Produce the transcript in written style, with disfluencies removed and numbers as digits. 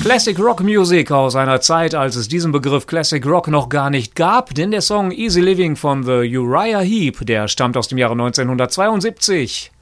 Classic Rock Music aus einer Zeit, als es diesen Begriff Classic Rock noch gar nicht gab, denn der Song Easy Living von The Uriah Heep, der stammt aus dem Jahre 1972.